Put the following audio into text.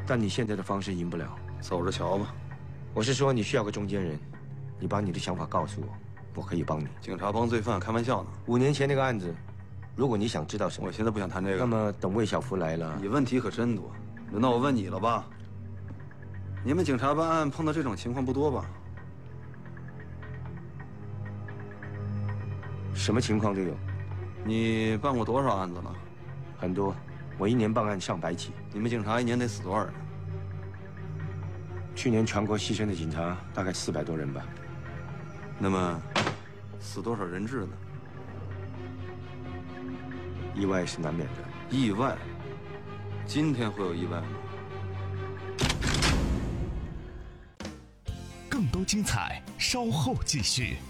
但你现在的方式赢不了， 走着瞧吧。 我是说你需要个中间人，你把你的想法告诉我，我可以帮你。 警察帮罪犯，开玩笑呢。 5年前那个案子，如果你想知道什么， 我现在不想谈这个。 那么等魏小福来了， 你问题可真多，轮到我问你了吧？你们警察办案碰到这种情况不多吧？ 什么情况都有。 你办过多少案子了？ 很多，我1年办案上百起。 你们警察1年得死多少人？ 去年全国牺牲的警察大概400多人吧。 那么，死多少人质呢？ 意外是难免的。 意外？今天会有意外吗？ 更多精彩，稍后继续。